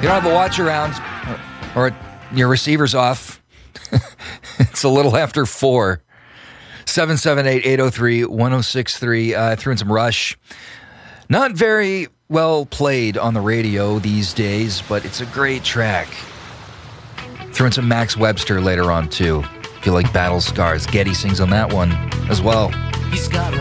don't have a watch around or your receiver's off, it's a little after 4. 778-803-1063. Threw in some Rush. Not very well played on the radio these days, but it's a great track. Threw in some Max Webster later on, too. If you like Battle Scars, Geddy sings on that one as well. He's got